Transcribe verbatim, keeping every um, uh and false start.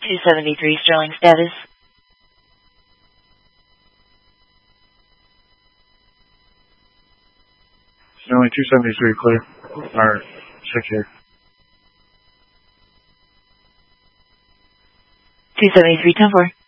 two seventy-three Sterling status. Sterling two seventy-three clear. Or six here. two seventy-three ten four.